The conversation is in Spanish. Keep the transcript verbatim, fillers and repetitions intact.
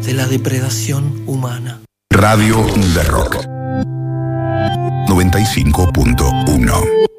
de la depredación humana. Radio La Rock noventa y cinco punto uno.